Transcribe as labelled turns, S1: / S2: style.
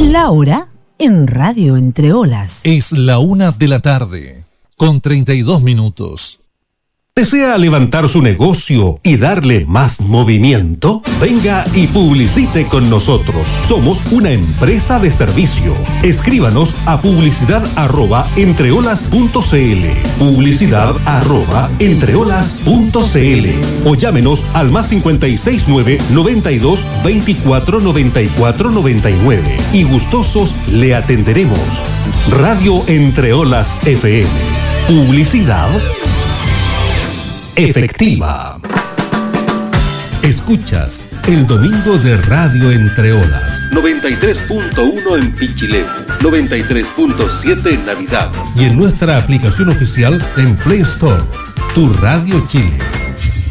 S1: La hora en Radio Entre Olas.
S2: Es la 1:00 con 32 minutos.
S3: ¿Desea levantar su negocio y darle más movimiento? Venga y publicite con nosotros. Somos una empresa de servicio. Escríbanos a publicidad@entreolas.cl, publicidad@entreolas.cl, o llámenos al +569 92 24 94 99 y gustosos le atenderemos. Radio Entre Olas FM. Publicidad efectiva. Escuchas el domingo de Radio Entre Olas.
S4: 93.1 en Pichilemu, 93.7 en Navidad.
S3: Y en nuestra aplicación oficial en Play Store, Tu Radio Chile.